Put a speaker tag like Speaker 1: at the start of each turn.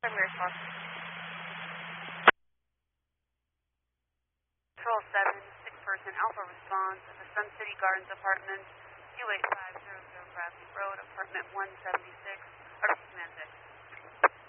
Speaker 1: Primary response. Control 7, 6-person Alpha response at the Sun City Gardens Apartments, 28500 Bradley Road, Apartment 176.